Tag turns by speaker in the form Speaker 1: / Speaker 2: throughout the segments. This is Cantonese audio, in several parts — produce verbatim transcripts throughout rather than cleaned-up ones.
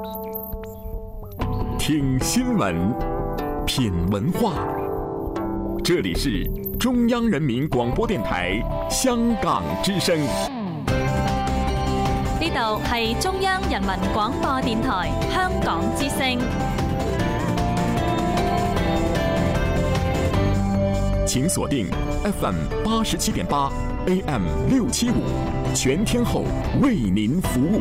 Speaker 1: 听新闻，品文化。这里是中央人民廣播電台香港之聲。
Speaker 2: 呢度係中央人民廣播電台香港之聲。
Speaker 1: 請鎖定 F M 八十七點八 A M 六七五，全天候為您服務。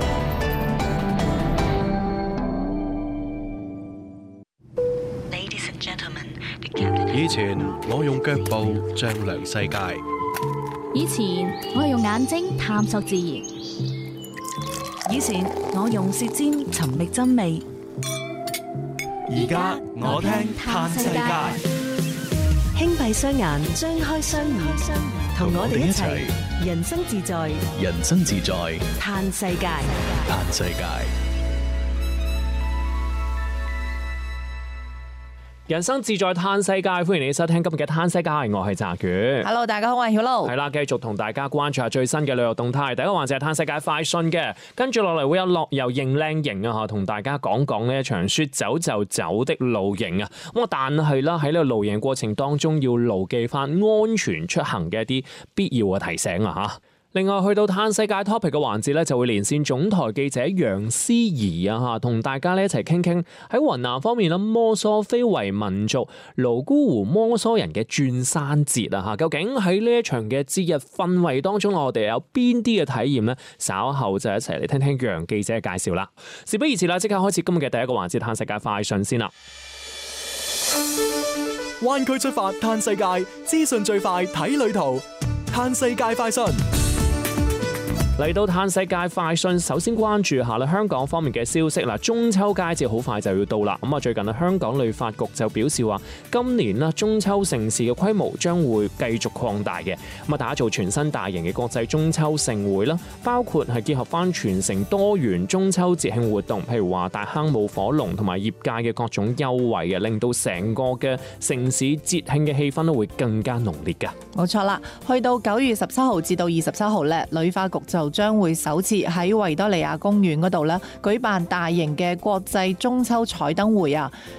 Speaker 3: 以前我用腳步丈量世界，
Speaker 4: 以前我係用眼睛探索自然，
Speaker 5: 以前我用舌尖尋覓真味，
Speaker 3: 而家我聽嘆世界。
Speaker 5: 輕閉雙眼，張開雙耳，同我哋一齊人生自在，
Speaker 3: 人生自在
Speaker 5: 嘆世界，
Speaker 3: 嘆世界。
Speaker 6: 人生自在嘆世界，歡迎你收聽今日嘅嘆世界，我係澤宇。
Speaker 7: Hello， 大家好，我係曉露。
Speaker 6: 係啦，繼續同大家關注下最新嘅旅遊動態。第一個環節係嘆世界快訊嘅，跟住落嚟會有樂遊認靚型啊，同大家講講呢一場說走就走的露營啊。咁啊，但係啦喺呢個露營過程當中，要牢記翻安全出行嘅一啲必要嘅提醒啊吓。另外去到嘆世界 topic 嘅環節咧，就會連線總台記者楊思怡啊嚇，同大家咧一齊傾傾喺雲南方面啦，摩梭非遺民族瀘沽湖摩梭人嘅轉山節啊嚇，究竟喺呢一場嘅節日氛圍當中，我哋有邊啲嘅體驗呢？稍後就一齊嚟聽聽楊記者嘅介紹啦。事不宜遲啦，即刻開始今日嘅第一個環節嘆世界快訊先啦。
Speaker 8: 灣區出發嘆世界，資訊最快睇旅途，嘆世界快訊。
Speaker 6: 嚟到嘆世界快訊，首先關注下啦香港方面嘅消息啦。中秋佳節好快就要到啦，咁啊最近啊香港旅發局就表示話，今年啦中秋盛事嘅規模將會繼續擴大嘅，咁啊打造全新大型嘅國際中秋盛會啦，包括係結合翻全城多元中秋節慶活動，譬如話大坑舞火龍同埋業界嘅各種優惠嘅，令到成個嘅城市節慶嘅氣氛都會更加濃烈㗎。
Speaker 7: 冇錯啦，去到九月十七號至到二十七號咧，旅發局就將會首次喺維多利亞公園嗰度咧舉辦大型嘅國際中秋彩燈會啊！